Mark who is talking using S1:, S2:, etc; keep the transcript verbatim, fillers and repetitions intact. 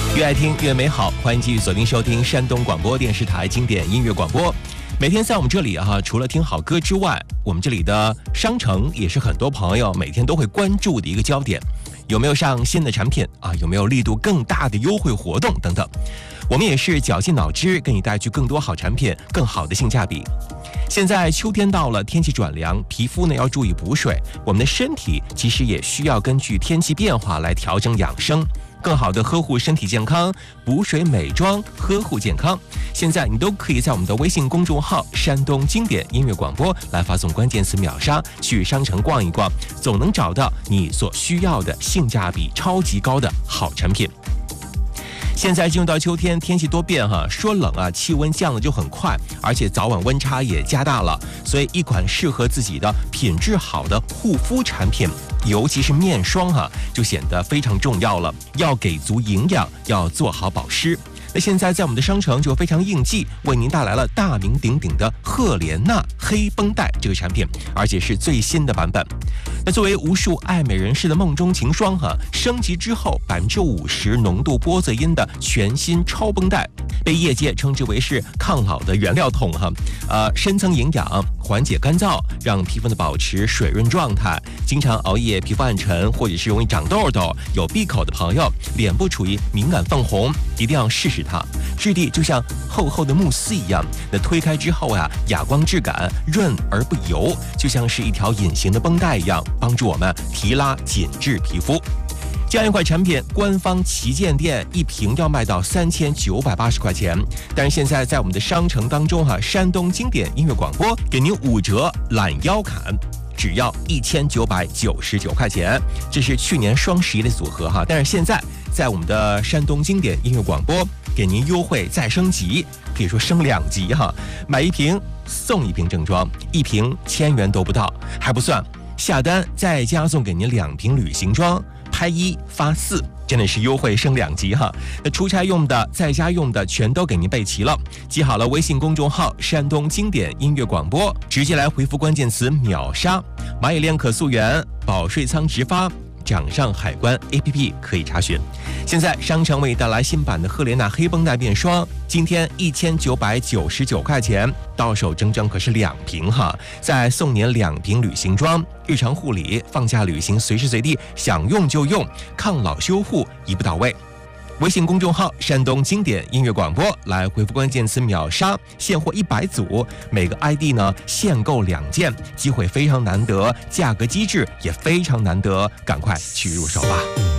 S1: 越爱听越美好，欢迎继续锁定收听山东广播电视台经典音乐广播。每天在我们这里啊，除了听好歌之外，我们这里的商城也是很多朋友每天都会关注的一个焦点。有没有上新的产品啊？有没有力度更大的优惠活动等等？我们也是绞尽脑汁给你带去更多好产品，更好的性价比。现在秋天到了，天气转凉，皮肤呢要注意补水，我们的身体其实也需要根据天气变化来调整养生，更好的呵护身体健康，补水美妆，呵护健康。现在你都可以在我们的微信公众号山东经典音乐广播来发送关键词秒杀，去商城逛一逛，总能找到你所需要的性价比超级高的好产品。现在进入到秋天，天气多变哈，说冷啊，气温降的就很快，而且早晚温差也加大了，所以一款适合自己的品质好的护肤产品，尤其是面霜哈，就显得非常重要了，要给足营养，要做好保湿。那现在在我们的商城就非常应季，为您带来了大名鼎鼎的赫莲娜黑绷带这个产品，而且是最新的版本。那作为无数爱美人士的梦中情霜哈，升级之后百分之五十浓度玻色因的全新超绷带，被业界称之为是抗老的原料桶哈。呃，深层营养，缓解干燥，让皮肤的保持水润状态。经常熬夜、皮肤暗沉，或者是容易长痘痘、有闭口的朋友，脸部处于敏感泛红，一定要试试它。质地就像厚厚的慕斯一样，那推开之后啊，哑光质感，润而不油，就像是一条隐形的绷带一样，帮助我们提拉紧致皮肤。这样一款产品，官方旗舰店一瓶要卖到三千九百八十块钱，但是现在在我们的商城当中哈、啊，山东经典音乐广播给您五折懒腰砍，只要一千九百九十九块钱，这是去年双十一的组合哈，但是现在在我们的山东经典音乐广播给您优惠再升级，可以说升两级哈，买一瓶送一瓶正装，一瓶千元都不到还不算，下单再加送给您两瓶旅行装。拍一发四，真的是优惠升两级哈！那出差用的、在家用的，全都给您备齐了。记好了微信公众号“山东经典音乐广播”，直接来回复关键词“秒杀”，蚂蚁链可溯源，保税仓直发。掌上海关 A P P 可以查询。现在商城为你带来新版的赫莲娜黑绷带面霜，今天一千九百九十九块钱，到手整整可是两瓶哈，再送您两瓶旅行装，日常护理、放假旅行随时随地想用就用，抗老修护一步到位。微信公众号山东经典音乐广播来回复关键词秒杀，现货一百组，每个 I D 呢限购两件，机会非常难得，价格机制也非常难得，赶快去入手吧。